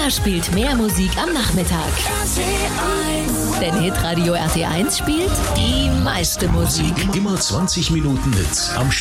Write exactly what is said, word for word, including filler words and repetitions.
Wer spielt mehr Musik am Nachmittag? Denn Hitradio R T eins spielt die meiste Musik. Immer zwanzig Minuten Hits am Stück.